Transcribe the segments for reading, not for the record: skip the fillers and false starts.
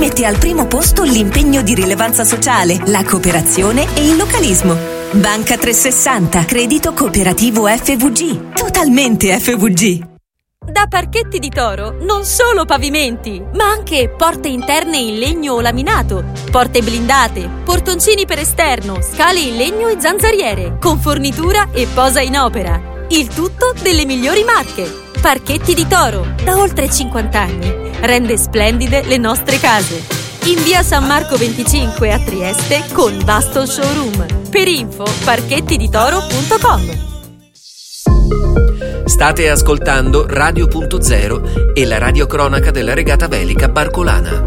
mette al primo posto l'impegno di rilevanza sociale, la cooperazione e il localismo. Banca 360, credito cooperativo FVG, totalmente FVG. Da Parchetti di Toro non solo pavimenti, ma anche porte interne in legno o laminato, porte blindate, portoncini per esterno, scale in legno e zanzariere, con fornitura e posa in opera. Il tutto delle migliori marche. Parchetti di Toro, da oltre 50 anni, rende splendide le nostre case. In via San Marco 25 a Trieste con vasto showroom. Per info parchettiditoro.com. State ascoltando Radio.0 e la radiocronaca della regata velica barcolana.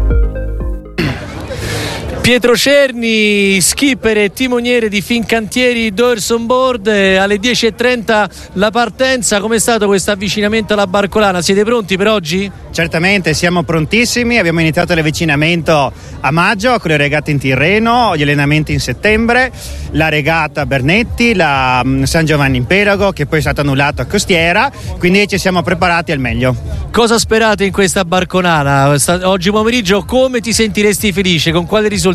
Pietro Cerni, skipper e timoniere di Fincantieri Doors on Board, alle 10:30 la partenza. Com'è stato questo avvicinamento alla barcolana? Siete pronti per oggi? Certamente, siamo prontissimi, abbiamo iniziato l'avvicinamento a maggio con le regate in Tirreno, gli allenamenti in settembre, la regata Bernetti, la San Giovanni in Pelago che poi è stata annullata a Costiera, quindi ci siamo preparati al meglio. Cosa sperate in questa barcolana? Oggi pomeriggio come ti sentiresti felice? Con quale risultato?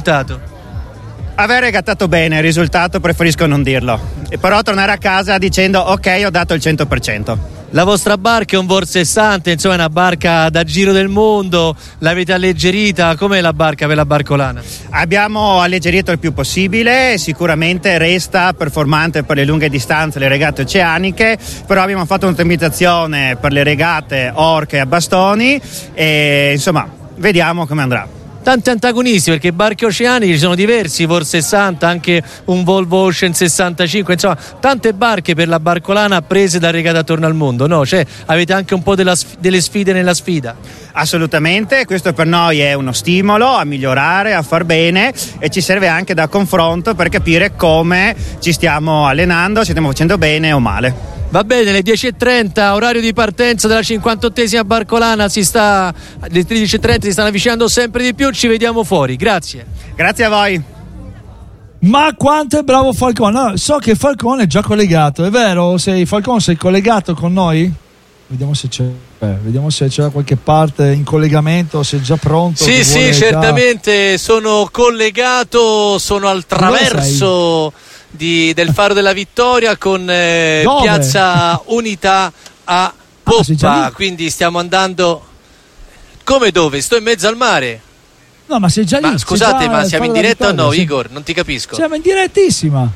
Aver regattato bene, il risultato preferisco non dirlo, però tornare a casa dicendo ok, ho dato il 100%. La vostra barca è un Vor 60, insomma è una barca da giro del mondo, l'avete alleggerita, com'è la barca per la barcolana? Abbiamo alleggerito il più possibile, sicuramente resta performante per le lunghe distanze, le regate oceaniche, però abbiamo fatto un'ottimizzazione per le regate orche a bastoni e insomma vediamo come andrà. Tanti antagonisti, perché barche oceaniche ci sono diversi, Vor 60, anche un Volvo Ocean 65, insomma tante barche per la barcolana prese da regata attorno al mondo, no? Cioè avete anche un po' delle sfide nella sfida. Assolutamente, questo per noi è uno stimolo a migliorare, a far bene e ci serve anche da confronto per capire come ci stiamo allenando, se stiamo facendo bene o male. Va bene, alle 10:30 orario di partenza della 58esima barcolana, alle 13:30 si stanno avvicinando sempre di più, ci vediamo fuori, grazie. Grazie a voi. Ma quanto è bravo Falcone. No, so che Falcone è già collegato, è vero? Falcone sei collegato con noi? Vediamo se c'è da qualche parte in collegamento, se è già pronto. Sì, certamente sono collegato, sono al traverso del Faro della Vittoria con Piazza Unità a poppa, quindi stiamo andando. Come dove? Sto in mezzo al mare. No, ma sei già lì. Ma scusate, ma siamo in diretta o no, Igor? Non ti capisco. Siamo in direttissima.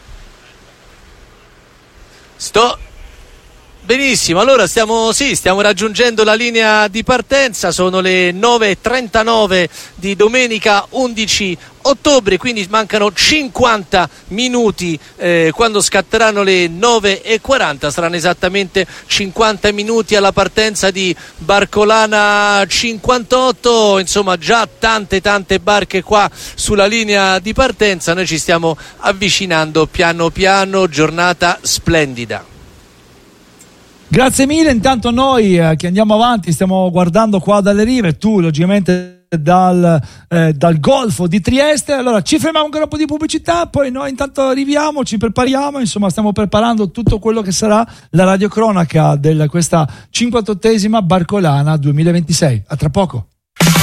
Benissimo, allora stiamo raggiungendo la linea di partenza, sono le 9:39 di domenica 11 ottobre, quindi mancano 50 minuti quando scatteranno le 9:40, saranno esattamente 50 minuti alla partenza di Barcolana 58, insomma già tante barche qua sulla linea di partenza, noi ci stiamo avvicinando piano piano, giornata splendida. Grazie mille, intanto noi che andiamo avanti stiamo guardando qua dalle rive, tu logicamente dal golfo di Trieste, allora ci fermiamo ancora un po' di pubblicità, poi noi intanto arriviamo, ci prepariamo, insomma stiamo preparando tutto quello che sarà la radiocronaca di questa 58esima barcolana 2026, a tra poco.